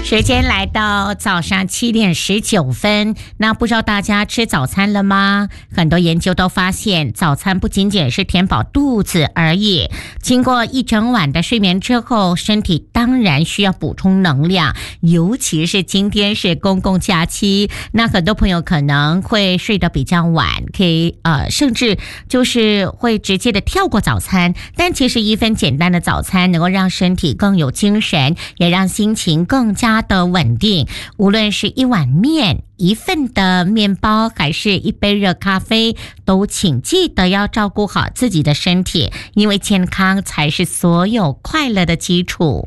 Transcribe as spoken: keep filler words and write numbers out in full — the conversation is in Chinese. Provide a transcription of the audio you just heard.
时间来到早上七点十九分，那不知道大家吃早餐了吗？很多研究都发现，早餐不仅仅是填饱肚子而已，经过一整晚的睡眠之后，身体当然需要补充能量，尤其是今天是公共假期，那很多朋友可能会睡得比较晚，可以呃，甚至就是会直接的跳过早餐，但其实一份简单的早餐能够让身体更有精神，也让心情更加的稳定。无论是一碗面、一份的面包，还是一杯热咖啡，都请记得要照顾好自己的身体，因为健康才是所有快乐的基础。